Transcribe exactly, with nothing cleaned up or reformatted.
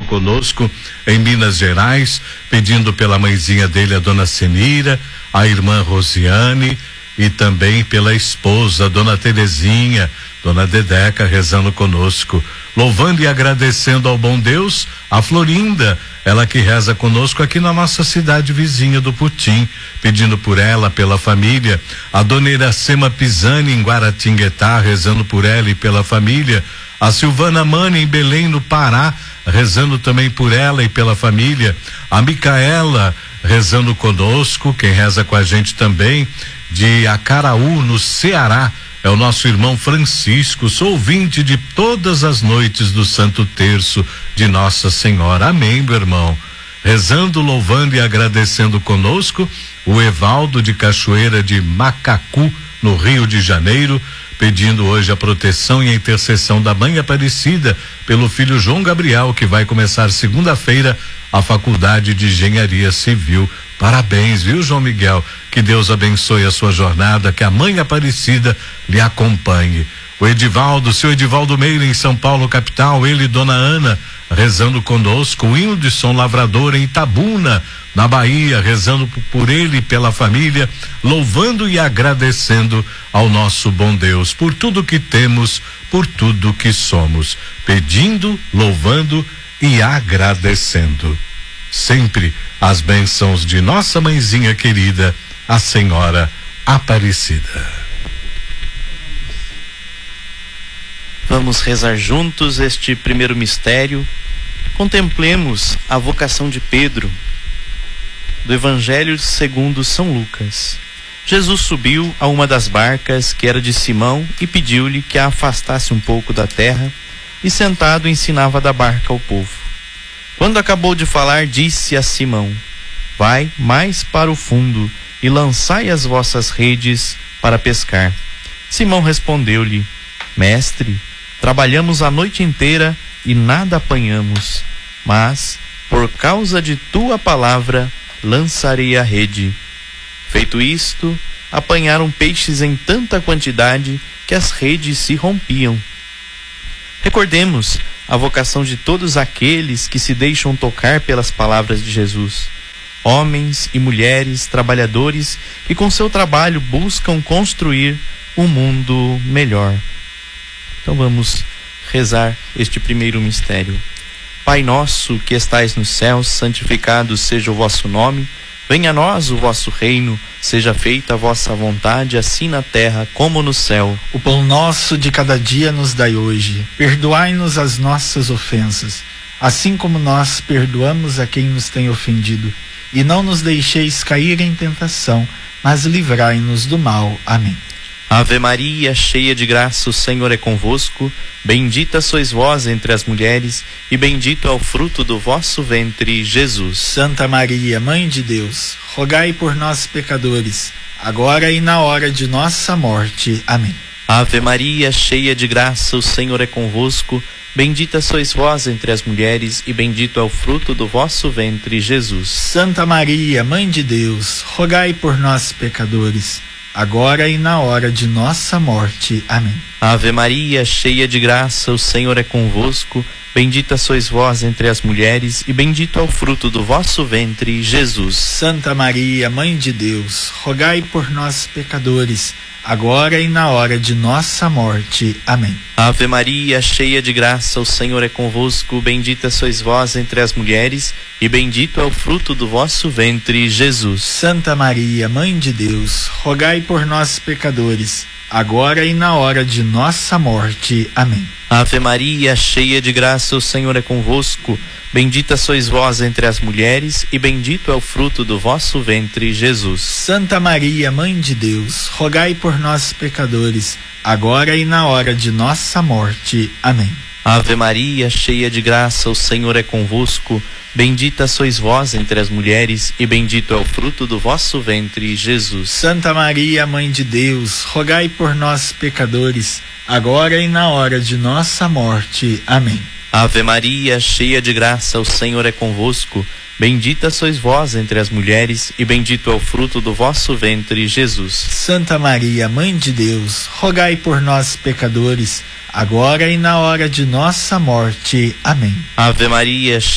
conosco em Minas Gerais, pedindo pela mãezinha dele, a dona Senira, a irmã Rosiane, e também pela esposa, a dona Terezinha, dona Dedeca, rezando conosco, louvando e agradecendo ao bom Deus, a Florinda, ela que reza conosco aqui na nossa cidade vizinha do Putim, pedindo por ela, pela família, a dona Iracema Pisani em Guaratinguetá, rezando por ela e pela família, a Silvana Mani em Belém, no Pará, rezando também por ela e pela família, a Micaela rezando conosco, quem reza com a gente também, de Acaraú, no Ceará, é o nosso irmão Francisco, sou ouvinte de todas as noites do Santo Terço de Nossa Senhora. Amém, meu irmão. Rezando, louvando e agradecendo conosco, o Evaldo de Cachoeira de Macacu, no Rio de Janeiro, pedindo hoje a proteção e a intercessão da Mãe Aparecida pelo filho João Gabriel, que vai começar segunda-feira a Faculdade de Engenharia Civil. Parabéns, viu, João Miguel? Que Deus abençoe a sua jornada, que a Mãe Aparecida lhe acompanhe. O Edivaldo, seu Edivaldo Meira em São Paulo, capital, ele e dona Ana, rezando conosco, o Whindersson Lavrador em Itabuna, na Bahia, rezando por ele e pela família, louvando e agradecendo ao nosso bom Deus por tudo que temos, por tudo que somos, pedindo, louvando e agradecendo. Sempre as bênçãos de nossa mãezinha querida, a Senhora Aparecida. Vamos rezar juntos este primeiro mistério. Contemplemos a vocação de Pedro, do Evangelho segundo São Lucas. Jesus subiu a uma das barcas que era de Simão e pediu-lhe que a afastasse um pouco da terra, e sentado ensinava da barca ao povo. Quando acabou de falar, disse a Simão: vai mais para o fundo e lançai as vossas redes para pescar. Simão respondeu-lhe: mestre, trabalhamos a noite inteira e nada apanhamos, mas por causa de tua palavra lançarei a rede. Feito isto, apanharam peixes em tanta quantidade que as redes se rompiam. Recordemos a vocação de todos aqueles que se deixam tocar pelas palavras de Jesus. Homens e mulheres trabalhadores que com seu trabalho buscam construir um mundo melhor. Então vamos rezar este primeiro mistério. Pai nosso que estais nos céus, santificado seja o vosso nome. Venha a nós o vosso reino, seja feita a vossa vontade, assim na terra como no céu. O pão nosso de cada dia nos dai hoje. Perdoai-nos as nossas ofensas, assim como nós perdoamos a quem nos tem ofendido. E não nos deixeis cair em tentação, mas livrai-nos do mal. Amém. Ave Maria, cheia de graça, o Senhor é convosco. Bendita sois vós entre as mulheres, e bendito é o fruto do vosso ventre, Jesus. Santa Maria, Mãe de Deus, rogai por nós, pecadores, agora e na hora de nossa morte. Amém. Ave Maria, cheia de graça, o Senhor é convosco. Bendita sois vós entre as mulheres, e bendito é o fruto do vosso ventre, Jesus. Santa Maria, Mãe de Deus, rogai por nós, pecadores, agora e na hora de nossa morte. Amém. Ave Maria, cheia de graça, o Senhor é convosco. Bendita sois vós entre as mulheres, e bendito é o fruto do vosso ventre, Jesus. Santa Maria, Mãe de Deus, rogai por nós, pecadores, agora e na hora de nossa morte. Amém. Ave Maria, cheia de graça, o Senhor é convosco. Bendita sois vós entre as mulheres, e bendito é o fruto do vosso ventre, Jesus. Santa Maria, Mãe de Deus, rogai por nós, pecadores, agora e na hora de nossa morte. Amém. Ave Maria, cheia de graça, o Senhor é convosco. Bendita sois vós entre as mulheres, e bendito é o fruto do vosso ventre, Jesus. Santa Maria, Mãe de Deus, rogai por nós, pecadores, agora e na hora de nossa morte. Amém. Ave Maria, cheia de graça, o Senhor é convosco. Bendita sois vós entre as mulheres, e bendito é o fruto do vosso ventre, Jesus. Santa Maria, Mãe de Deus, rogai por nós, pecadores, agora e na hora de nossa morte. Amém. Ave Maria, cheia de graça, o Senhor é convosco. Bendita sois vós entre as mulheres, e bendito é o fruto do vosso ventre, Jesus. Santa Maria, Mãe de Deus, rogai por nós, pecadores, agora e na hora de nossa morte. Amém. Ave Maria,